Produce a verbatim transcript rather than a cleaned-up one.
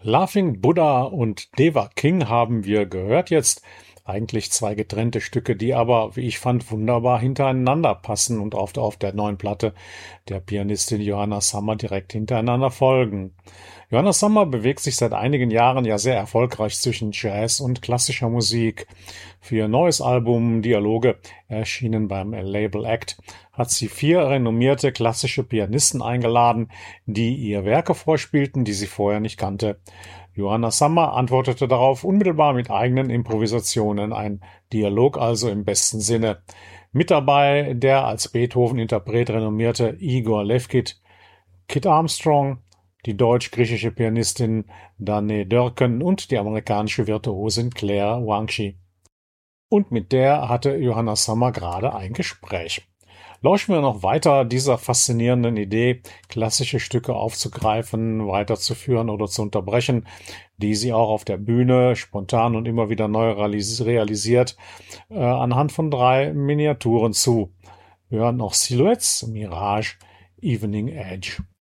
Laughing Buddha und Deva King haben wir gehört jetzt. Eigentlich zwei getrennte Stücke, die aber, wie ich fand, wunderbar hintereinander passen und auf der, auf der neuen Platte der Pianistin Johanna Summer direkt hintereinander folgen. Johanna Summer bewegt sich seit einigen Jahren ja sehr erfolgreich zwischen Jazz und klassischer Musik. Für ihr neues Album Dialoge, erschienen beim Label Act, hat sie vier renommierte klassische Pianisten eingeladen, die ihr Werke vorspielten, die sie vorher nicht kannte. Johanna Summer antwortete darauf unmittelbar mit eigenen Improvisationen, ein Dialog also im besten Sinne. Mit dabei der als Beethoven-Interpret renommierte Igor Levkit, Kit Armstrong, die deutsch-griechische Pianistin Danae Dörken und die amerikanische Virtuosin Claire Wangchi. Und mit der hatte Johanna Summer gerade ein Gespräch. Lauschen wir noch weiter dieser faszinierenden Idee, klassische Stücke aufzugreifen, weiterzuführen oder zu unterbrechen, die sie auch auf der Bühne spontan und immer wieder neu realisiert, äh, anhand von drei Miniaturen zu. Wir hören noch Silhouettes, Mirage, Evening Edge.